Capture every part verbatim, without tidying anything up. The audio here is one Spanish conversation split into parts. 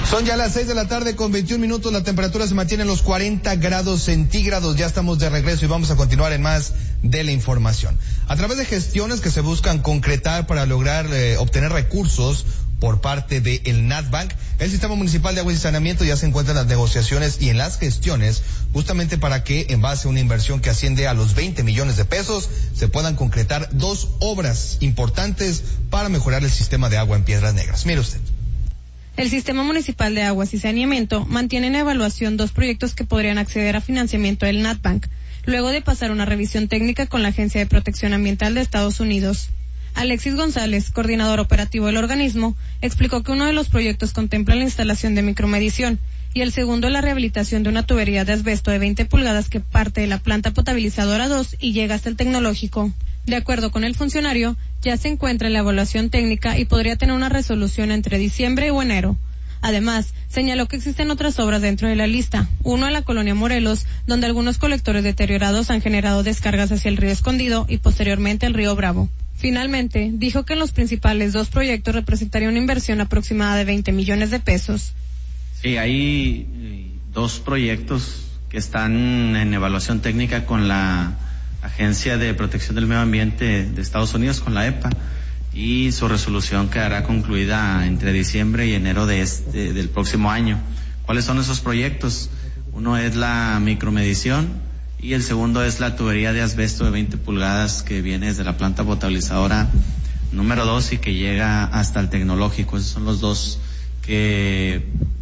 Son ya las seis de la tarde con veintiún minutos, la temperatura se mantiene en los cuarenta grados centígrados, ya estamos de regreso y vamos a continuar en más de la información. A través de gestiones que se buscan concretar para lograr eh, obtener recursos por parte del NatBank, el Sistema Municipal de Agua y Saneamiento ya se encuentra en las negociaciones y en las gestiones justamente para que en base a una inversión que asciende a los veinte millones de pesos se puedan concretar dos obras importantes para mejorar el sistema de agua en Piedras Negras. Mire usted. El Sistema Municipal de Aguas y Saneamiento mantiene en evaluación dos proyectos que podrían acceder a financiamiento del NatBank, luego de pasar una revisión técnica con la Agencia de Protección Ambiental de Estados Unidos. Alexis González, coordinador operativo del organismo, explicó que uno de los proyectos contempla la instalación de micromedición y el segundo la rehabilitación de una tubería de asbesto de veinte pulgadas que parte de la planta potabilizadora dos y llega hasta el tecnológico. De acuerdo con el funcionario, ya se encuentra en la evaluación técnica y podría tener una resolución entre diciembre o enero. Además, señaló que existen otras obras dentro de la lista, uno en la colonia Morelos, donde algunos colectores deteriorados han generado descargas hacia el río Escondido y posteriormente el río Bravo. Finalmente, dijo que en los principales dos proyectos representaría una inversión aproximada de veinte millones de pesos. Sí, hay dos proyectos que están en evaluación técnica con la Agencia de Protección del Medio Ambiente de Estados Unidos, con la E P A, y su resolución quedará concluida entre diciembre y enero de este, del próximo año. ¿Cuáles son esos proyectos? Uno es la micromedición y el segundo es la tubería de asbesto de veinte pulgadas que viene desde la planta potabilizadora número dos y que llega hasta el tecnológico. Esos son los dos que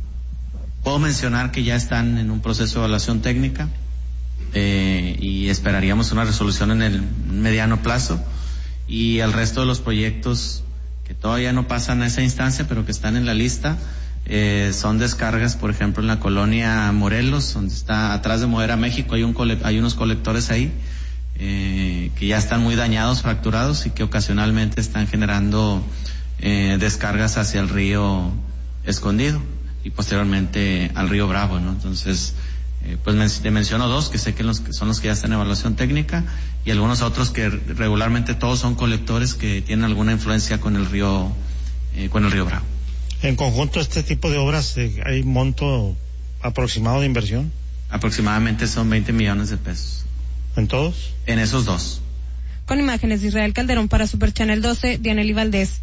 puedo mencionar que ya están en un proceso de evaluación técnica. Eh, y esperaríamos una resolución en el mediano plazo, y el resto de los proyectos que todavía no pasan a esa instancia pero que están en la lista eh, son descargas, por ejemplo en la colonia Morelos, donde está atrás de Modera México, hay un cole, hay unos colectores ahí eh, que ya están muy dañados, fracturados y que ocasionalmente están generando eh, descargas hacia el río Escondido y posteriormente al río Bravo, ¿no? Entonces Eh, pues men- te menciono dos que sé que, los, que son los que ya están en evaluación técnica, y algunos otros que regularmente todos son colectores que tienen alguna influencia con el río eh, con el río Bravo. En conjunto, este tipo de obras, eh, ¿hay monto aproximado de inversión? Aproximadamente son veinte millones de pesos. ¿En todos? En esos dos. Con imágenes de Israel Calderón para Super Channel doce, Dianely Valdés.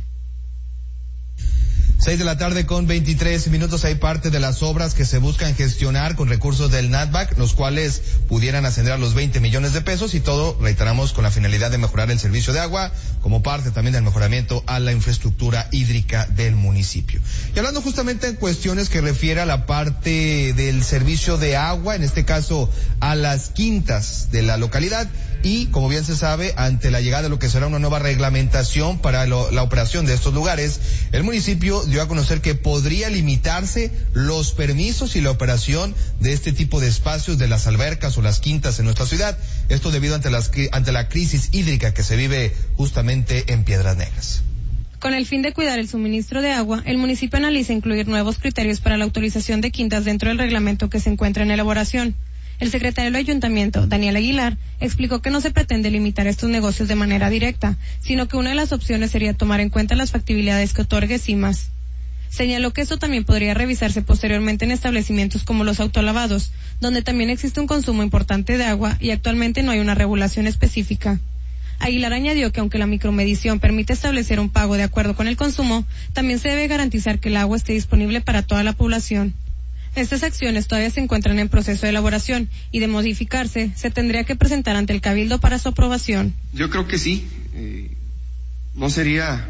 Seis de la tarde con veintitrés minutos. Hay parte de las obras que se buscan gestionar con recursos del NatBank, los cuales pudieran ascender a los veinte millones de pesos, y todo, reiteramos, con la finalidad de mejorar el servicio de agua, como parte también del mejoramiento a la infraestructura hídrica del municipio. Y hablando justamente en cuestiones que refiere a la parte del servicio de agua, en este caso a las quintas de la localidad, y como bien se sabe, ante la llegada de lo que será una nueva reglamentación para lo, la operación de estos lugares, el municipio dio a conocer que podría limitarse los permisos y la operación de este tipo de espacios, de las albercas o las quintas en nuestra ciudad. Esto debido ante las ante la crisis hídrica que se vive justamente en Piedras Negras. Con el fin de cuidar el suministro de agua, el municipio analiza incluir nuevos criterios para la autorización de quintas dentro del reglamento que se encuentra en elaboración. El secretario del Ayuntamiento, Daniel Aguilar, explicó que no se pretende limitar estos negocios de manera directa, sino que una de las opciones sería tomar en cuenta las factibilidades que otorgue CIMAS. Señaló que esto también podría revisarse posteriormente en establecimientos como los autolavados, donde también existe un consumo importante de agua y actualmente no hay una regulación específica. Aguilar añadió que aunque la micromedición permite establecer un pago de acuerdo con el consumo, también se debe garantizar que el agua esté disponible para toda la población. Estas acciones todavía se encuentran en proceso de elaboración y de modificarse, se tendría que presentar ante el Cabildo para su aprobación. Yo creo que sí. Eh, no sería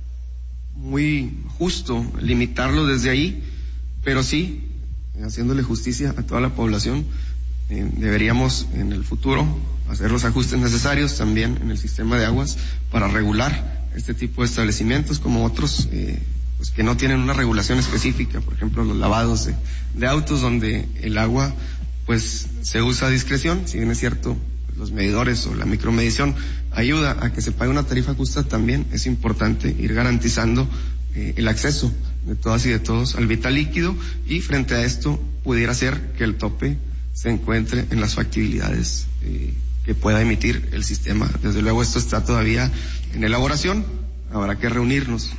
muy justo limitarlo desde ahí, pero sí, haciéndole justicia a toda la población, eh, deberíamos en el futuro hacer los ajustes necesarios también en el sistema de aguas para regular este tipo de establecimientos como otros eh, pues que no tienen una regulación específica, por ejemplo los lavados de, de autos, donde el agua pues se usa a discreción. Si bien es cierto, los medidores o la micromedición ayuda a que se pague una tarifa justa, también es importante ir garantizando eh, el acceso de todas y de todos al vital líquido, y frente a esto pudiera ser que el tope se encuentre en las factibilidades eh, que pueda emitir el sistema. Desde luego esto está todavía en elaboración, habrá que reunirnos